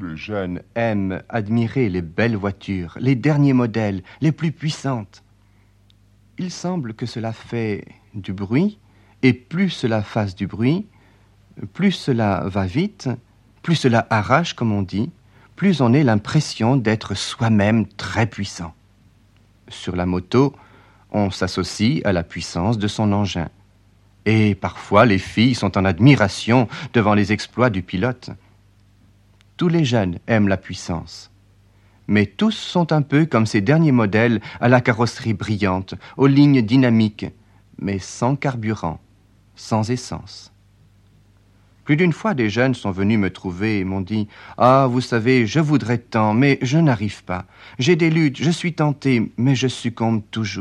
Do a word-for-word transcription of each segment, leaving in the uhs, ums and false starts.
les jeunes aiment admirer les belles voitures, les derniers modèles, les plus puissantes. Il semble que cela fait du bruit, et plus cela fasse du bruit, plus cela va vite, plus cela arrache, comme on dit, plus on a l'impression d'être soi-même très puissant. Sur la moto, on s'associe à la puissance de son engin. Et parfois, les filles sont en admiration devant les exploits du pilote. Tous les jeunes aiment la puissance. Mais tous sont un peu comme ces derniers modèles à la carrosserie brillante, aux lignes dynamiques, mais sans carburant, sans essence. Plus d'une fois, des jeunes sont venus me trouver et m'ont dit « Ah, vous savez, je voudrais tant, mais je n'arrive pas. J'ai des luttes, je suis tenté, mais je succombe toujours. »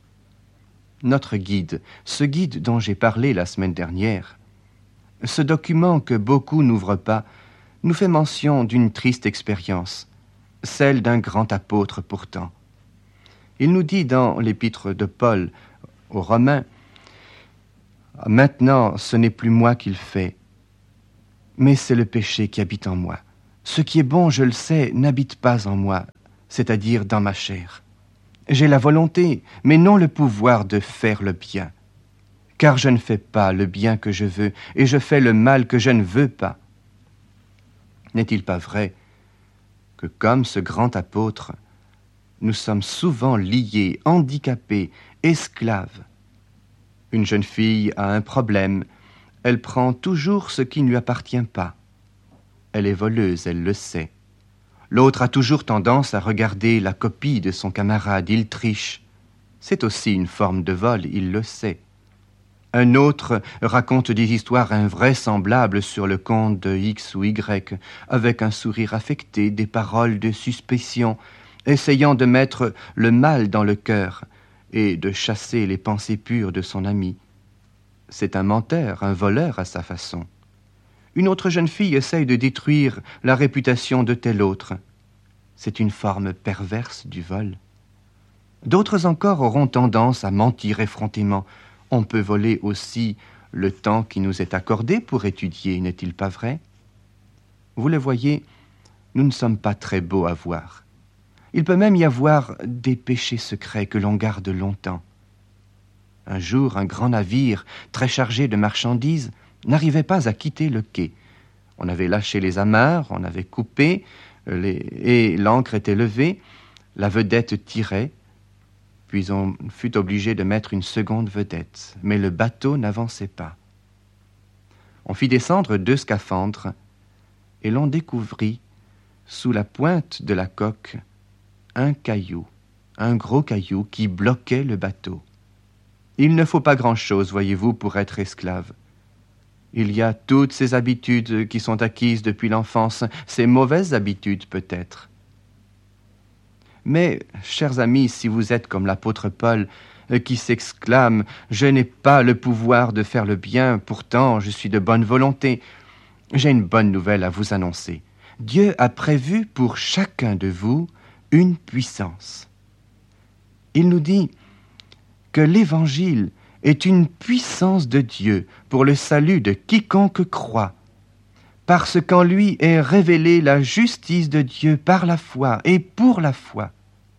Notre guide, ce guide dont j'ai parlé la semaine dernière, ce document que beaucoup n'ouvrent pas, nous fait mention d'une triste expérience, celle d'un grand apôtre pourtant. Il nous dit dans l'épître de Paul aux Romains « Maintenant, ce n'est plus moi qui le fais, mais c'est le péché qui habite en moi. Ce qui est bon, je le sais, n'habite pas en moi, c'est-à-dire dans ma chair. J'ai la volonté, mais non le pouvoir de faire le bien. Car je ne fais pas le bien que je veux, et je fais le mal que je ne veux pas. » N'est-il pas vrai que, comme ce grand apôtre, nous sommes souvent liés, handicapés, esclaves? Une jeune fille a un problème, elle prend toujours ce qui ne lui appartient pas. Elle est voleuse, elle le sait. L'autre a toujours tendance à regarder la copie de son camarade, il triche. C'est aussi une forme de vol, il le sait. Un autre raconte des histoires invraisemblables sur le compte de X ou Y, avec un sourire affecté, des paroles de suspicion, essayant de mettre le mal dans le cœur et de chasser les pensées pures de son ami. C'est un menteur, un voleur à sa façon. Une autre jeune fille essaye de détruire la réputation de tel autre. C'est une forme perverse du vol. D'autres encore auront tendance à mentir effrontément. On peut voler aussi le temps qui nous est accordé pour étudier, n'est-il pas vrai? Vous le voyez, nous ne sommes pas très beaux à voir. Il peut même y avoir des péchés secrets que l'on garde longtemps. Un jour, un grand navire, très chargé de marchandises, n'arrivait pas à quitter le quai. On avait lâché les amarres, on avait coupé, les... et l'ancre était levée, la vedette tirait, puis on fut obligé de mettre une seconde vedette, mais le bateau n'avançait pas. On fit descendre deux scaphandres, et l'on découvrit, sous la pointe de la coque, un caillou, un gros caillou qui bloquait le bateau. Il ne faut pas grand-chose, voyez-vous, pour être esclave. Il y a toutes ces habitudes qui sont acquises depuis l'enfance, ces mauvaises habitudes peut-être. Mais, chers amis, si vous êtes comme l'apôtre Paul, qui s'exclame « Je n'ai pas le pouvoir de faire le bien, pourtant je suis de bonne volonté », j'ai une bonne nouvelle à vous annoncer. Dieu a prévu pour chacun de vous une puissance. Il nous dit que l'Évangile est une puissance de Dieu pour le salut de quiconque croit, parce qu'en lui est révélée la justice de Dieu par la foi et pour la foi.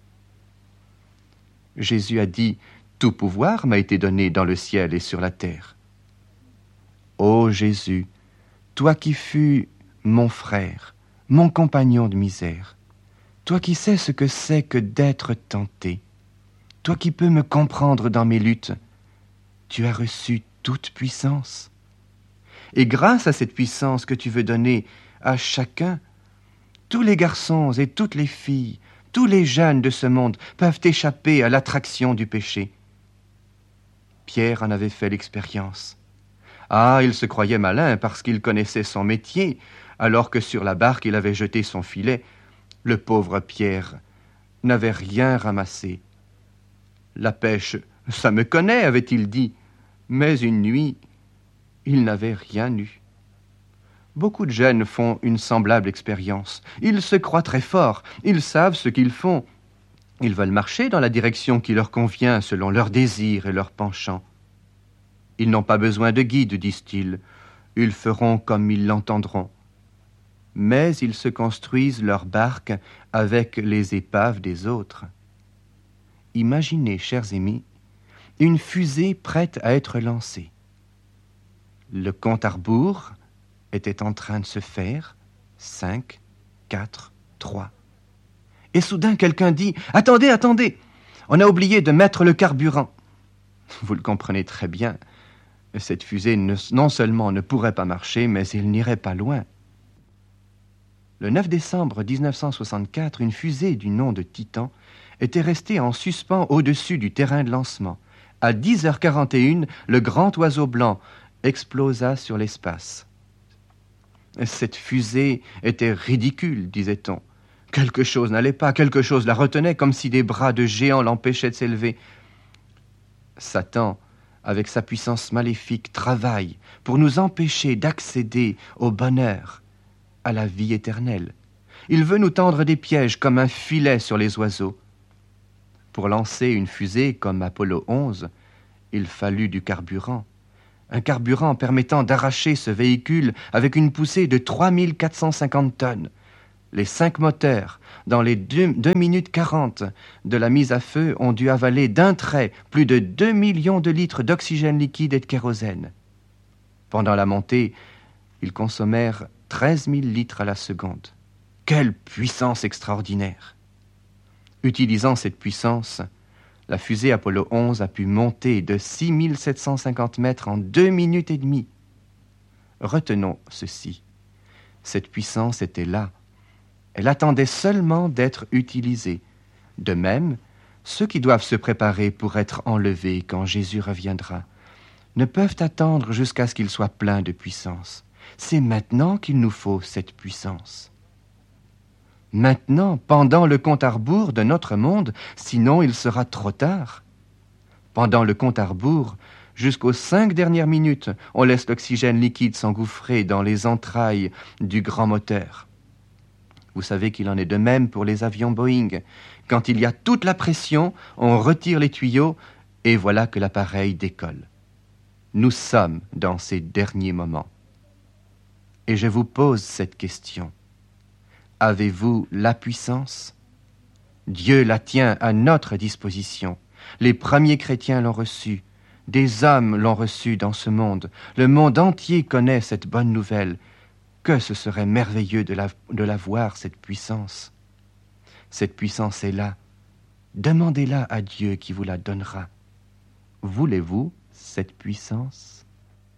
Jésus a dit « Tout pouvoir m'a été donné dans le ciel et sur la terre. » Ô Jésus, toi qui fus mon frère, mon compagnon de misère, toi qui sais ce que c'est que d'être tenté, toi qui peux me comprendre dans mes luttes, tu as reçu toute puissance. Et grâce à cette puissance que tu veux donner à chacun, tous les garçons et toutes les filles, tous les jeunes de ce monde peuvent échapper à l'attraction du péché. Pierre en avait fait l'expérience. Ah, il se croyait malin parce qu'il connaissait son métier, alors que sur la barque il avait jeté son filet. Le pauvre Pierre n'avait rien ramassé. La pêche, ça me connaît, avait-il dit, mais une nuit, il n'avait rien eu. Beaucoup de jeunes font une semblable expérience. Ils se croient très forts, ils savent ce qu'ils font. Ils veulent marcher dans la direction qui leur convient selon leurs désirs et leurs penchants. Ils n'ont pas besoin de guide, disent-ils. Ils feront comme ils l'entendront. mais ils se construisent leurs barques avec les épaves des autres. Imaginez, chers amis, une fusée prête à être lancée. Le compte à rebours était en train de se faire. Cinq, quatre, trois. Et soudain, quelqu'un dit « Attendez, attendez, on a oublié de mettre le carburant. » Vous le comprenez très bien. Cette fusée ne, non seulement ne pourrait pas marcher, mais elle n'irait pas loin. Le neuf décembre mille neuf cent soixante-quatre, une fusée du nom de Titan était restée en suspens au-dessus du terrain de lancement. À dix heures quarante et une, le grand oiseau blanc explosa sur l'espace. Cette fusée était ridicule, disait-on. Quelque chose n'allait pas, quelque chose la retenait, comme si des bras de géant l'empêchaient de s'élever. Satan, avec sa puissance maléfique, travaille pour nous empêcher d'accéder au bonheur, à la vie éternelle. Il veut nous tendre des pièges comme un filet sur les oiseaux. Pour lancer une fusée comme Apollo onze, il fallut du carburant. Un carburant permettant d'arracher ce véhicule avec une poussée de trois mille quatre cent cinquante tonnes. Les cinq moteurs, dans les deux, deux minutes quarante de la mise à feu, ont dû avaler d'un trait plus de deux millions de litres d'oxygène liquide et de kérosène. Pendant la montée, ils consommèrent treize mille litres à la seconde. Quelle puissance extraordinaire! Utilisant cette puissance, la fusée Apollo onze a pu monter de six mille sept cent cinquante mètres en deux minutes et demie. Retenons ceci. Cette puissance était là. Elle attendait seulement d'être utilisée. De même, ceux qui doivent se préparer pour être enlevés quand Jésus reviendra ne peuvent attendre jusqu'à ce qu'ils soient pleins de puissance. C'est maintenant qu'il nous faut cette puissance. Maintenant, pendant le compte à rebours de notre monde, sinon il sera trop tard. Pendant le compte à rebours, jusqu'aux cinq dernières minutes, on laisse l'oxygène liquide s'engouffrer dans les entrailles du grand moteur. Vous savez qu'il en est de même pour les avions Boeing. Quand il y a toute la pression, on retire les tuyaux et voilà que l'appareil décolle. Nous sommes dans ces derniers moments. Et je vous pose cette question. Avez-vous la puissance? Dieu la tient à notre disposition. Les premiers chrétiens l'ont reçue. Des hommes l'ont reçue dans ce monde. Le monde entier connaît cette bonne nouvelle. Que ce serait merveilleux de la, de la voir, cette puissance. Cette puissance est là. Demandez-la à Dieu qui vous la donnera. Voulez-vous cette puissance?